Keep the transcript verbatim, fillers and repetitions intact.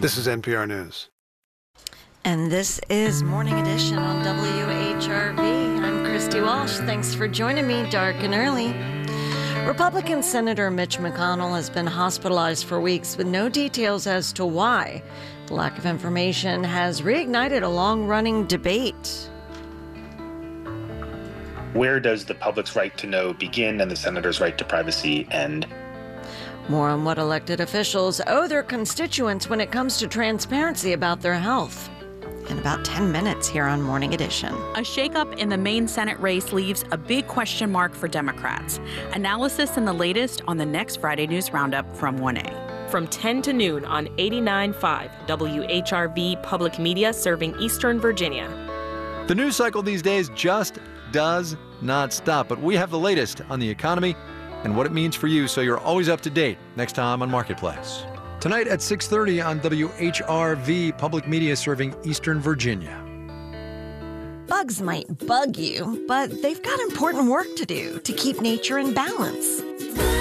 This is N P R News. And this is Morning Edition on W H R V. I'm Christy Walsh. Thanks for joining me dark and early. Republican Senator Mitch McConnell has been hospitalized for weeks with no details as to why. The lack of information has reignited a long-running debate. Where does the public's right to know begin and the senator's right to privacy end? More on what elected officials owe their constituents when it comes to transparency about their health. In about ten minutes here on Morning Edition. A shakeup in the Maine Senate race leaves a big question mark for Democrats. Analysis and the latest on the next Friday News Roundup from one A. From ten to noon on eighty-nine point five W H R V Public Media serving Eastern Virginia. The news cycle these days just does not stop, but we have the latest on the economy and what it means for you, so you're always up to date. Next time on Marketplace. Tonight at six thirty on W H R V Public Media serving Eastern Virginia. Bugs might bug you, but they've got important work to do to keep nature in balance.